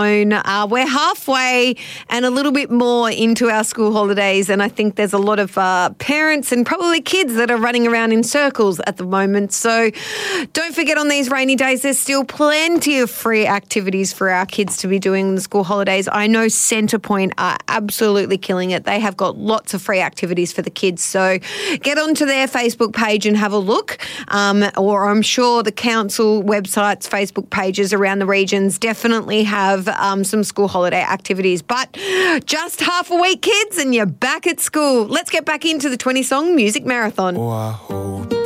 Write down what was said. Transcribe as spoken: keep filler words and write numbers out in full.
phone. Uh, we're halfway and a little bit more into our school holidays, and I think there's a lot of uh, parents and probably kids that are running around in circles at the moment. So don't forget, on these rainy days, there's still plenty of free activities for our kids to be doing in the school holidays. I know Centrepoint are absolutely killing it. They have got lots of free activities for the kids. So get onto their Facebook page and have a look. Um, or I'm sure the council websites, Facebook pages around the regions definitely have um, some school holiday activities. But just half a week, kids, and you're back at school. Let's get back into the twenty-song music marathon. Oh, I hope